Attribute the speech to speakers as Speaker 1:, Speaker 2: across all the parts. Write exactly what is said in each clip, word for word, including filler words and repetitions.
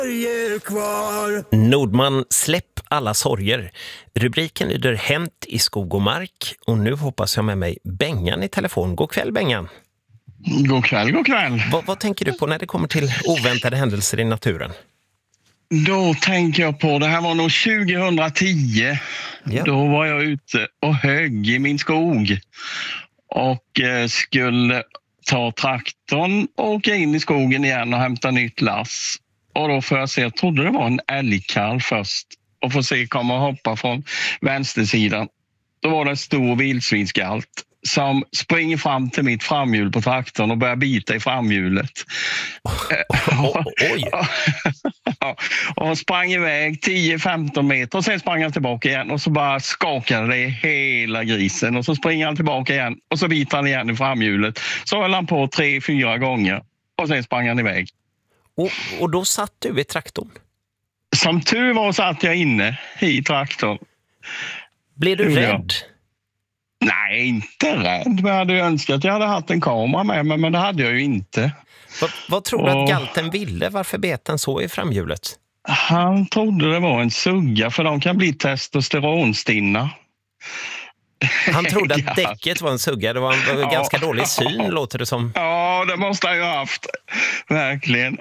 Speaker 1: sorger kvar.
Speaker 2: Nordman, släpp alla sorger. Rubriken lyder Hämt i skog och mark. Och nu hoppas jag med mig Bengan i telefon. God kväll, Bengan.
Speaker 3: God kväll, god kväll.
Speaker 2: Vad, vad tänker du på när det kommer till oväntade händelser i naturen?
Speaker 3: Då tänker jag på, det här var nog tjugohundratio.
Speaker 2: Ja.
Speaker 3: Då var jag ute och högg i min skog. Och eh, skulle ta traktorn och åka in i skogen igen och hämta nytt lass. Och då får jag se, jag trodde det var en älgkalv först. Och får se komma och hoppa från vänstersidan. Då var det en stor vildsvinsgalt som springer fram till mitt framhjul på traktorn och börjar bita i framhjulet.
Speaker 2: Oh, oj!
Speaker 3: Och sprang iväg tio femton meter och sen sprang han tillbaka igen och så bara skakade det hela grisen och så springer han tillbaka igen och så biter han igen i framhjulet. Så höll han på tre, fyra gånger och sen sprang han iväg.
Speaker 2: Och, och då satt du i traktorn?
Speaker 3: Som tur var satt jag inne i traktorn.
Speaker 2: Blev du
Speaker 3: Ja.
Speaker 2: rädd?
Speaker 3: Nej, inte rädd. Men jag hade ju önskat att jag hade haft en kamera med mig, men det hade jag ju inte.
Speaker 2: Vad, vad tror du
Speaker 3: Och-
Speaker 2: att galten ville? Varför bet den så i framhjulet?
Speaker 3: Han trodde det var en sugga, för de kan bli testosteronstinna.
Speaker 2: Han trodde att
Speaker 3: Ja.
Speaker 2: däcket var en sugga. Det var en
Speaker 3: Ja.
Speaker 2: ganska dålig syn, låter det som.
Speaker 3: Ja, det måste han ju ha haft. Verkligen.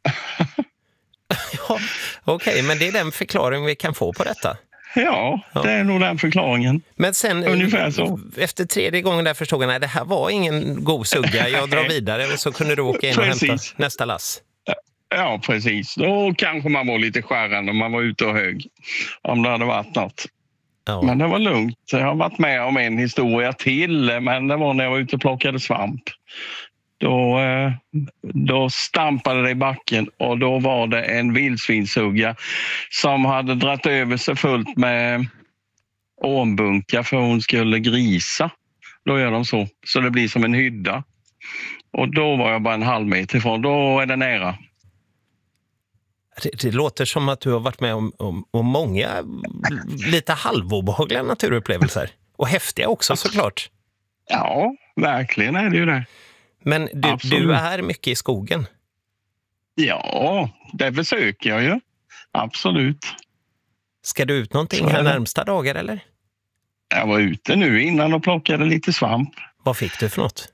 Speaker 2: Ja, okej, men det är den förklaring vi kan få på detta.
Speaker 3: Ja,
Speaker 2: Ja.
Speaker 3: det är nog den förklaringen.
Speaker 2: Men sen,
Speaker 3: Ungefär så.
Speaker 2: efter tredje gången där förstod jag, nej, det här var ingen god sugga. Jag drar vidare och så kunde du åka in och hämta
Speaker 3: Precis.
Speaker 2: nästa lass.
Speaker 3: Ja, precis. Då kanske man var lite skärrande om man var ute och hög. Om det hade varit något.
Speaker 2: Ja.
Speaker 3: Men det var lugnt. Jag har varit med om en historia till, men det var när jag var ute och plockade svamp. Då, eh, då stampade det i backen och då var det en vildsvinshugga som hade dratt över sig fullt med ormbunkar för hon skulle grisa. Då gör de så, så det blir som en hydda. Och då var jag bara en halv meter ifrån, då är det nära.
Speaker 2: Det, det låter som att du har varit med om, om, om många lite halvobehagliga naturupplevelser. Och häftiga också, såklart.
Speaker 3: Ja, verkligen är det ju det.
Speaker 2: Men du,
Speaker 3: Absolut.
Speaker 2: du är mycket i skogen.
Speaker 3: Ja, det försöker jag ju. Absolut.
Speaker 2: Ska du ut någonting
Speaker 3: Så är
Speaker 2: här
Speaker 3: det.
Speaker 2: närmsta dagar, eller?
Speaker 3: Jag var ute nu innan och plockade lite svamp.
Speaker 2: Vad fick du för något?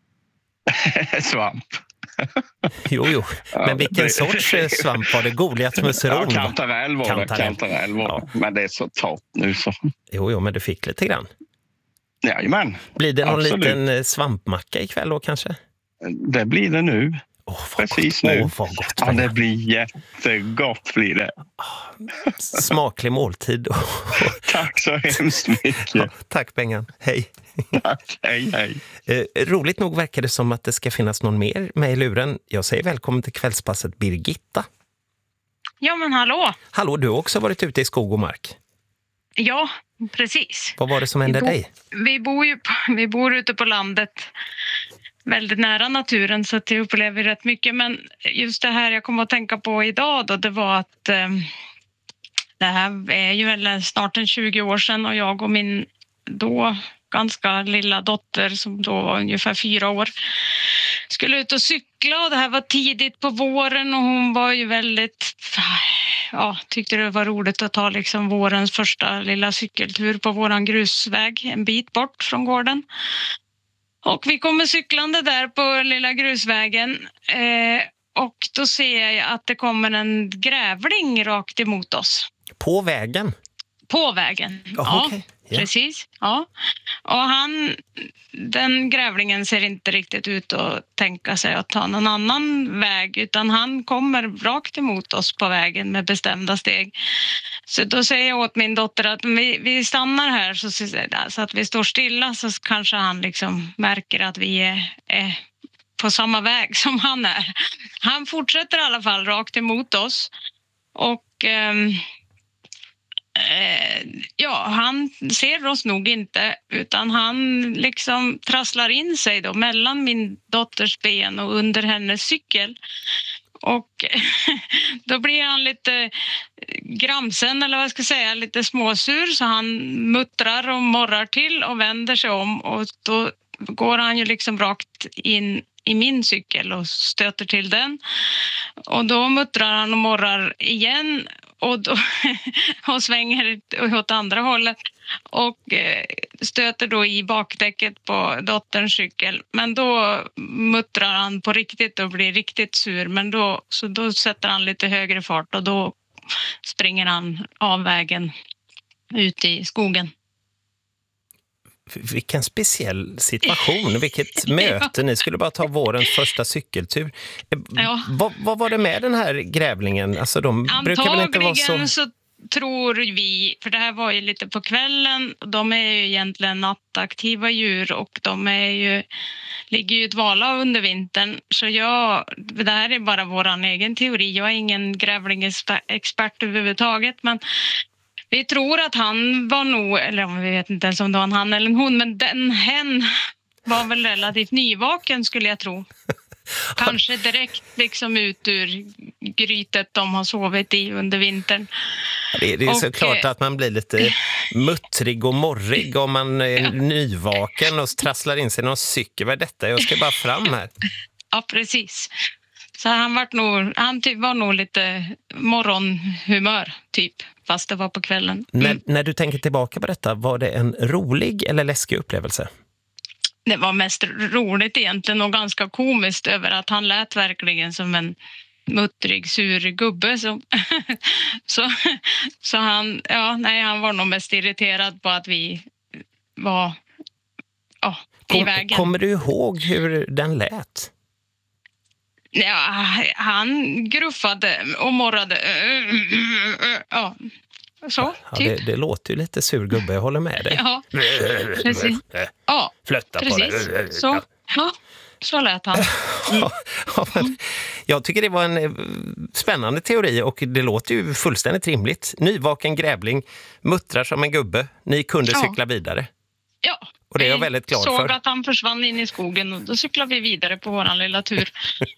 Speaker 3: Svamp.
Speaker 2: Jo, jo. Men
Speaker 3: Ja,
Speaker 2: vilken
Speaker 3: det-
Speaker 2: sorts eh, svamp var det? Goliatmusseron?
Speaker 3: Ja, kantarell var
Speaker 2: Kantarell.
Speaker 3: det. Kantarell var
Speaker 2: Ja.
Speaker 3: det. Men det är så torrt nu så.
Speaker 2: Jo, jo, men du fick lite grann.
Speaker 3: Jajamän,
Speaker 2: Blir det någon
Speaker 3: Absolut.
Speaker 2: liten eh, svampmacka ikväll då kanske?
Speaker 3: det blir det nu.
Speaker 2: Åh, vad
Speaker 3: Precis
Speaker 2: gott.
Speaker 3: nu.
Speaker 2: Åh, vad gott.
Speaker 3: Ja, det blir jättegott blir det.
Speaker 2: Smaklig måltid.
Speaker 3: Tack så hemskt mycket.
Speaker 2: Ja, tack, Bengan. Hej.
Speaker 3: Tack, hej hej.
Speaker 2: Eh, roligt nog verkar det som att det ska finnas någon mer med i luren. Jag säger välkommen till kvällspasset, Birgitta.
Speaker 4: Ja, men hallå.
Speaker 2: Hallå, du har också varit ute i skog och mark.
Speaker 4: Ja, precis.
Speaker 2: Vad var det som hände
Speaker 4: Vi bo-
Speaker 2: dig?
Speaker 4: Vi bor ju på, vi bor ute på landet, väldigt nära naturen, så att jag upplever rätt mycket. Men just det här jag kommer att tänka på idag då, det var att eh, det här är ju väl snart en tjugo år sedan och jag och min då ganska lilla dotter som då var ungefär fyra år skulle ut och cykla, och det här var tidigt på våren och hon var ju väldigt, ja, tyckte det var roligt att ta liksom vårens första lilla cykeltur på våran grusväg en bit bort från gården. Och vi kommer cyklande där på lilla grusvägen eh, och då ser jag att det kommer en grävling rakt emot oss.
Speaker 2: På vägen?
Speaker 4: På vägen,
Speaker 2: Jaha,
Speaker 4: ja.
Speaker 2: okej. Ja.
Speaker 4: Precis, ja. Och han, den grävlingen ser inte riktigt ut att tänka sig att ta någon annan väg, utan han kommer rakt emot oss på vägen med bestämda steg. Så då säger jag åt min dotter att vi, vi stannar här så, så att vi står stilla, så kanske han liksom märker att vi är, är på samma väg som han är. Han fortsätter i alla fall rakt emot oss och... ehm, Eh, ja, han ser oss nog inte, utan han liksom trasslar in sig då mellan min dotters ben och under hennes cykel. Och då blir han lite gramsen, eller vad jag ska säga, lite småsur, så han muttrar och morrar till och vänder sig om, och då går han ju liksom rakt in i min cykel och stöter till den. Och då muttrar han och morrar igen och, då, och svänger åt andra hållet och eh, stöter då i bakdäcket på dotterns cykel. Men då muttrar han på riktigt och blir riktigt sur. Men då, så då sätter han lite högre fart och då springer han av vägen ut i skogen.
Speaker 2: Vilken speciell situation, vilket möte. Ni skulle bara ta vårens första cykeltur.
Speaker 4: Ja.
Speaker 2: Vad, vad var det med den här grävlingen? Alltså, de brukar väl inte vara så...
Speaker 4: så tror vi, för det här var ju lite på kvällen, de är ju egentligen nattaktiva djur och de är ju, ligger ju dvala under vintern. Så jag, det här är bara våran egen teori. Jag är ingen grävlingsexpert överhuvudtaget, men vi tror att han var nog, eller vi vet inte ens om det var en han eller en hon, men den hen var väl relativt nyvaken skulle jag tro. Kanske direkt liksom ut ur grytet de har sovit i under vintern.
Speaker 2: Det, det är
Speaker 4: och,
Speaker 2: såklart att man blir lite muttrig och morrig om man är
Speaker 4: ja.
Speaker 2: nyvaken och trasslar in sig i någon cykel. Vad är detta? Jag ska bara fram här.
Speaker 4: Ja, precis. Så han var nog, han typ var nog lite morgonhumör typ, fast det var på kvällen. Mm.
Speaker 2: När, när du tänker tillbaka på detta, var det en rolig eller läskig upplevelse?
Speaker 4: Det var mest roligt egentligen och ganska komiskt över att han lät verkligen som en muttrig, sur gubbe. Så, så, så han, ja, nej, han var nog mest irriterad på att vi var ja,
Speaker 2: Kom,
Speaker 4: i vägen.
Speaker 2: Kommer du ihåg hur den lät?
Speaker 4: Ja, han gruffade och morrade. Ja, så,
Speaker 2: Ja,
Speaker 4: typ.
Speaker 2: det, det låter ju lite sur gubbe, jag håller med dig.
Speaker 4: Ja, precis. Ja,
Speaker 2: Flötta på
Speaker 4: precis.
Speaker 2: det.
Speaker 4: Så, ja, så lät han.
Speaker 2: Ja, ja, men jag tycker det var en eh, spännande teori och det låter ju fullständigt rimligt. Nyvaken grävling, muttrar som en gubbe. Ni kunde
Speaker 4: Ja.
Speaker 2: cykla vidare.
Speaker 4: Ja,
Speaker 2: Och det är jag väldigt glad
Speaker 4: såg
Speaker 2: för.
Speaker 4: att han försvann in i skogen och då cyklade vi vidare på våran lilla tur.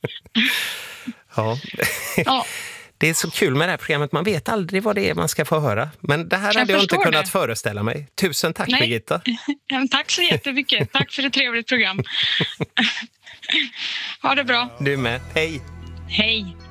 Speaker 2: Ja.
Speaker 4: Ja,
Speaker 2: Det är så kul med det här programmet. Man vet aldrig vad det är man ska få höra. Men det här
Speaker 4: Jag
Speaker 2: hade jag inte
Speaker 4: förstår
Speaker 2: kunnat
Speaker 4: det.
Speaker 2: föreställa mig. Tusen tack,
Speaker 4: Nej.
Speaker 2: Birgitta.
Speaker 4: ja, tack så jättemycket. Tack för ett trevligt program. Ha det bra.
Speaker 2: Du med. Hej.
Speaker 4: Hej.